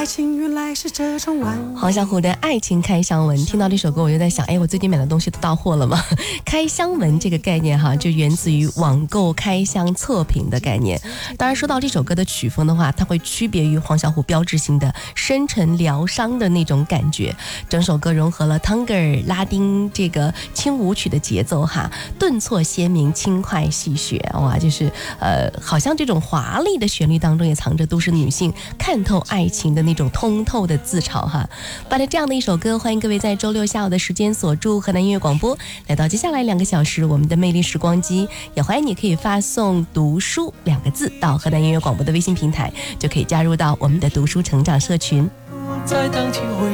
爱情原来是这种玩。 黄小琥的爱情开箱文，听到这首歌我就在想，我最近买的东西都到货了吗？开箱文这个概念哈，就源自于网购开箱测评的概念。当然说到这首歌的曲风的话，它会区别于黄小琥标志性的深沉疗伤的那种感觉。整首歌融合了 Tango 拉丁这个轻舞曲的节奏哈，顿挫鲜明，轻快戏谑，哇，就是好像这种华丽的旋律当中也藏着都市女性看透爱情的那种通透的自嘲哈。把了这样的一首歌，欢迎各位在周六下午的时间锁住河南音乐广播，来到接下来2个小时我们的魅力时光机，也欢迎你可以发送读书2个字到河南音乐广播的微信平台，就可以加入到我们的读书成长社群。 在当天